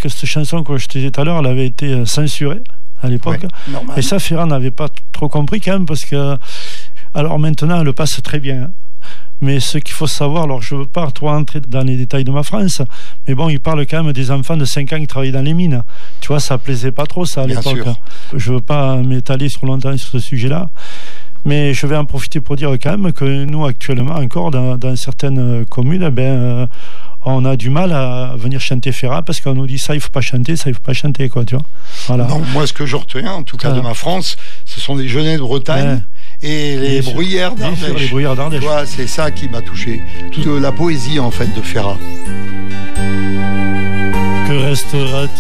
que cette chanson que je te disais tout à l'heure, elle avait été censurée à l'époque. Ouais, et ça, Ferrand n'avait pas trop compris quand même, parce que... Alors maintenant, elle passe très bien. Mais ce qu'il faut savoir, alors je ne veux pas trop entrer dans les détails de ma France, mais bon, il parle quand même des enfants de 5 ans qui travaillent dans les mines. Tu vois, ça ne plaisait pas trop, ça, à l'époque. Sûr. Je ne veux pas m'étaler trop longtemps sur ce sujet-là. Mais je vais en profiter pour dire quand même que nous, actuellement, encore, dans certaines communes, on a du mal à venir chanter Ferrand parce qu'on nous dit ça, il ne faut pas chanter, quoi, tu vois. Voilà. Donc, moi, ce que je retiens, en tout cas de ma France, ce sont les Genêts de Bretagne et les bruyères d'Ardèche. Les bruyères d'Ardèche. Tu vois, c'est ça qui m'a touché. Toute la poésie, en fait, de Ferrand. Que restera-t-il